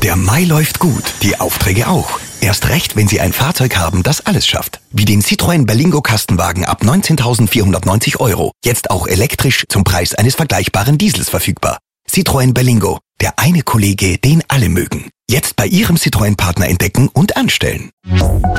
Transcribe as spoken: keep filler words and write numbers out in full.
Der Mai läuft gut, die Aufträge auch. Erst recht, wenn Sie ein Fahrzeug haben, das alles schafft. Wie den Citroën Berlingo Kastenwagen ab neunzehntausendvierhundertneunzig Euro. Jetzt auch elektrisch zum Preis eines vergleichbaren Diesels verfügbar. Citroën Berlingo, der eine Kollege, den alle mögen. Jetzt bei Ihrem Citroën-Partner entdecken und anstellen.